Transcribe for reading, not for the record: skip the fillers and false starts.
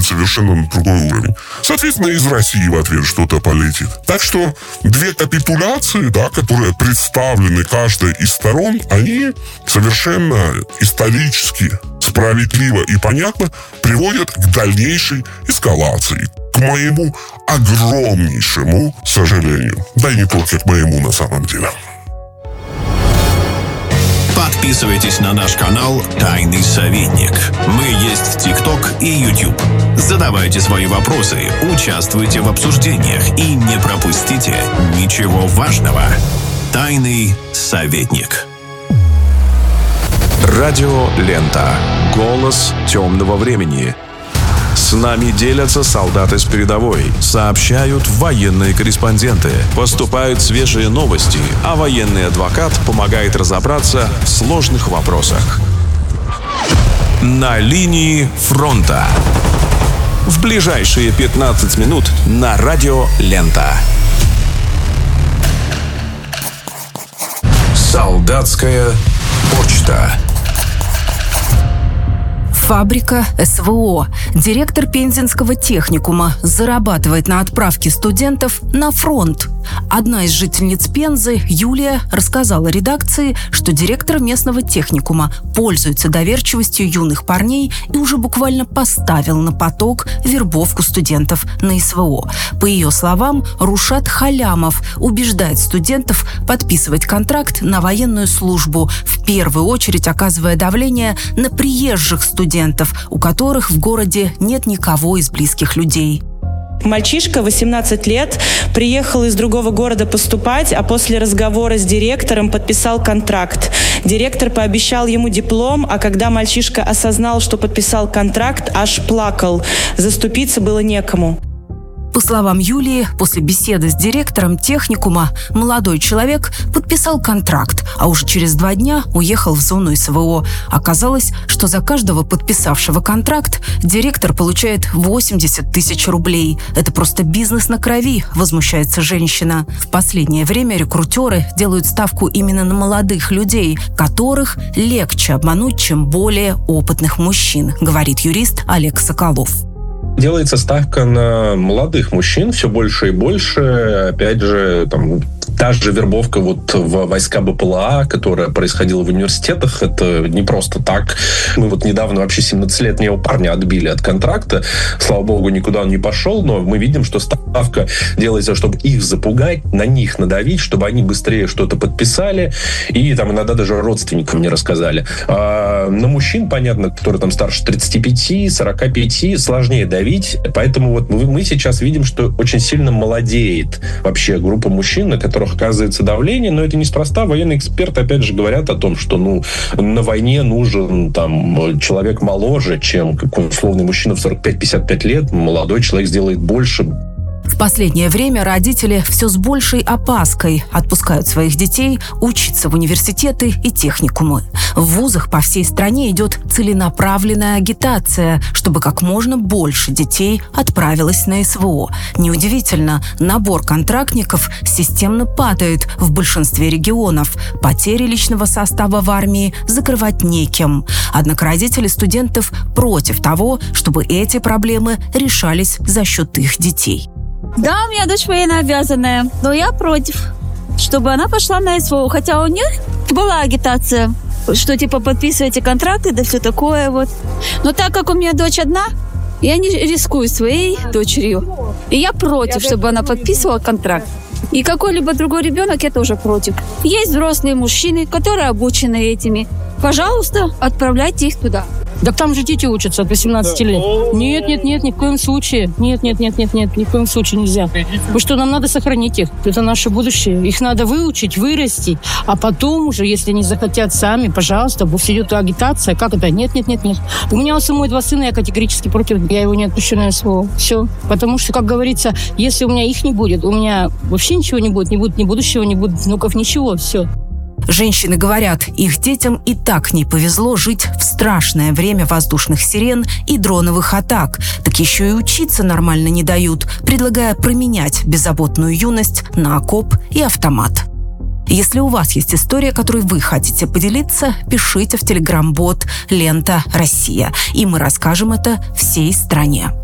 совершенно на другой уровень. Соответственно, из России в ответ что-то полетит. Так что две капитуляции, да, которые представлены каждой из сторон, они совершенно исторически, справедливо и понятно приводят к дальнейшей эскалации. К моему огромнейшему сожалению. Да и не только к моему на самом деле. Подписывайтесь на наш канал «Тайный советник». Мы есть в ТикТок и YouTube. Задавайте свои вопросы, участвуйте в обсуждениях и не пропустите ничего важного. «Тайный советник». Радио «Лента». Голос темного времени. С нами делятся солдаты с передовой, сообщают военные корреспонденты, поступают свежие новости, а военный адвокат помогает разобраться в сложных вопросах. На линии фронта. В ближайшие 15 минут на радио «Лента». Солдатская почта. Фабрика СВО. Директор Пензенского техникума зарабатывает на отправке студентов на фронт. Одна из жительниц Пензы, Юлия, рассказала редакции, что директор местного техникума пользуется доверчивостью юных парней и уже буквально поставил на поток вербовку студентов на СВО. По ее словам, Рушат Халямов убеждает студентов подписывать контракт на военную службу, в первую очередь оказывая давление на приезжих студентов, у которых в городе нет никого из близких людей. Мальчишка, 18 лет, приехал из другого города поступать, а после разговора с директором подписал контракт. Директор пообещал ему диплом, а когда мальчишка осознал, что подписал контракт, аж плакал. Заступиться было некому. По словам Юлии, после беседы с директором техникума молодой человек подписал контракт, а уже через 2 дня уехал в зону СВО. Оказалось, что за каждого подписавшего контракт директор получает 80 тысяч рублей. Это просто бизнес на крови, возмущается женщина. В последнее время рекрутеры делают ставку именно на молодых людей, которых легче обмануть, чем более опытных мужчин, говорит юрист Олег Соколов. Делается ставка на молодых мужчин все больше и больше. Опять же, та же вербовка в войска БПЛА, которая происходила в университетах, это не просто так. Мы недавно вообще 17-летнего парня отбили от контракта. Слава богу, никуда он не пошел, но мы видим, что ставка делается, чтобы их запугать, на них надавить, чтобы они быстрее что-то подписали и иногда даже родственникам не рассказали. А на мужчин, понятно, которые старше 35, 45, сложнее давить. Поэтому мы сейчас видим, что очень сильно молодеет вообще группа мужчин, на которых оказывается давление, но это неспроста. Военные эксперты, опять же, говорят о том, что на войне нужен человек моложе, чем условный мужчина в 45-55 лет. Молодой человек сделает больше. В последнее время родители все с большей опаской отпускают своих детей учиться в университеты и техникумы. В вузах по всей стране идет целенаправленная агитация, чтобы как можно больше детей отправилось на СВО. Неудивительно, набор контрактников системно падает в большинстве регионов. Потери личного состава в армии закрывать некем. Однако родители студентов против того, чтобы эти проблемы решались за счет их детей. Да, у меня дочь военнообязанная, но я против, чтобы она пошла на СВО. Хотя у них была агитация, что подписывайте контракты, да все такое . Но так как у меня дочь одна, я не рискую своей дочерью. И я против, чтобы она подписывала контракт. И какой-либо другой ребенок, я тоже против. Есть взрослые мужчины, которые обучены этими. Пожалуйста, отправляйте их туда. Да там же дети учатся от 18 лет. Нет, ни в коем случае. Нет, ни в коем случае нельзя. Потому что нам надо сохранить их. Это наше будущее. Их надо выучить, вырастить. А потом уже, если они захотят сами, пожалуйста, пусть идет агитация. Как это? Нет. У меня у самой 2 сына, я категорически против. Я его не отпущу на СВО. Все. Потому что, как говорится, если у меня их не будет, у меня вообще ничего не будет. Не будет ни будущего, ни будет внуков, ничего. Все. Женщины говорят, их детям и так не повезло жить в страшное время воздушных сирен и дроновых атак. Так еще и учиться нормально не дают, предлагая променять беззаботную юность на окоп и автомат. Если у вас есть история, которой вы хотите поделиться, пишите в телеграм-бот «Лента Россия», и мы расскажем это всей стране.